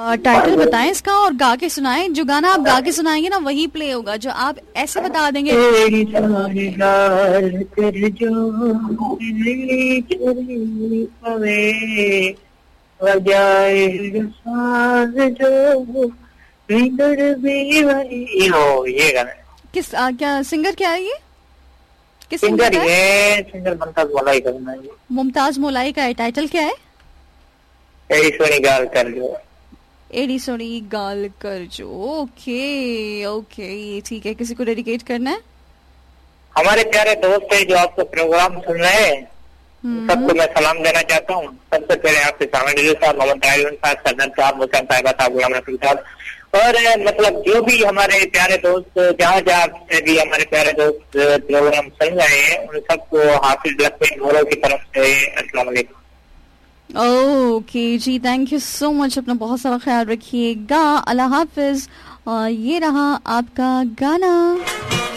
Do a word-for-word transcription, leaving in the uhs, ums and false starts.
Title बताएं इसका और गा के सुनाएं। जो गाना आप गा के सुनाएंगे ना वही प्ले होगा, जो आप ऐसे बता देंगे तेरी सारी गाल कर जो चली पवे बजाए साज जो बिंदर भी वही हो, ये गाना। किस आ, क्या सिंगर क्या है ये? किस सिंगर ये सिंगर मुमताज मोलाई का गाना है। मुमताज मोलाई का है। टाइटल क्या है? एड़ी सोनी गाल कर जो। एड़ी सोनी गाल कर जो। ओके ओके ठीक है। किसी को डेडिकेट करना है? हमारे प्यारे दोस्त है जो आपका प्रोग्राम सुन रहे हैं, सबको मैं सलाम देना चाहता हूँ। सबसे पहले आपके सामने साहब, मोहम्मद ताहिर साहब, सदन साहब, मुस्तान साहिबा साहब, गुलाम रसूल साहब, और मतलब जो भी हमारे प्यारे दोस्त जहाँ जहाँ से भी हमारे प्यारे दोस्त प्रोग्राम सुन रहे हैं, उन सबको हाफिज लक्ष्मी घोरों की तरफ से अस्सलाम वालेकुम। Okay ji, thank you so much. अपना बहुत सारा ख्याल रखिएगा। अल्लाह हाफिज। और ये रहा आपका गाना।